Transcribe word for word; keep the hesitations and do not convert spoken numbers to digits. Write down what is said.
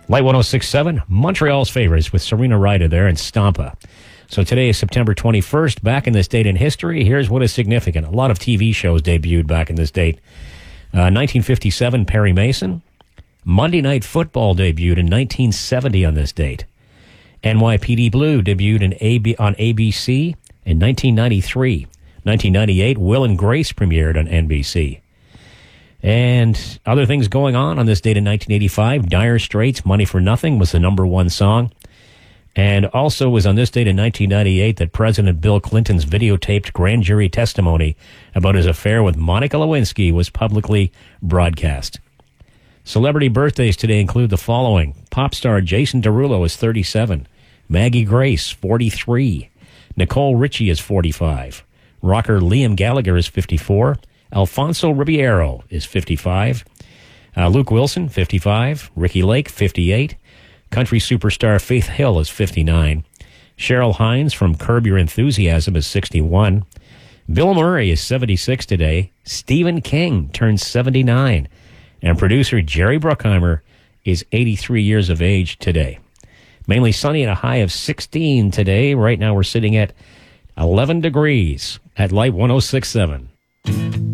Light one oh six point seven, Montreal's favorites with Serena Ryder there and Stampa. So today is September twenty-first. Back in this date in history, here's what is significant. A lot of T V shows debuted back in this date. Uh, nineteen fifty-seven, Perry Mason. Monday Night Football debuted in nineteen seventy on this date. N Y P D Blue debuted in A B, on A B C in nineteen ninety-three. nineteen ninety-eight, Will and Grace premiered on N B C. And other things going on on this date in nineteen eighty-five, Dire Straits' Money for Nothing was the number one song. And also was on this date in nineteen ninety-eight that President Bill Clinton's videotaped grand jury testimony about his affair with Monica Lewinsky was publicly broadcast. Celebrity birthdays today include the following. Pop star Jason Derulo is thirty-seven. Maggie Grace, forty-three. Nicole Richie is forty-five. Rocker Liam Gallagher is fifty-four. Alfonso Ribeiro is fifty-five. Uh, Luke Wilson, fifty-five. Ricky Lake, fifty-eight. Country superstar Faith Hill is fifty-nine. Cheryl Hines from Curb Your Enthusiasm is sixty-one. Bill Murray is seventy-six today. Stephen King turns seventy-nine. And producer Jerry Bruckheimer is eighty-three years of age today. Mainly sunny and a high of sixteen today. Right now we're sitting at eleven degrees at Light one oh six point seven.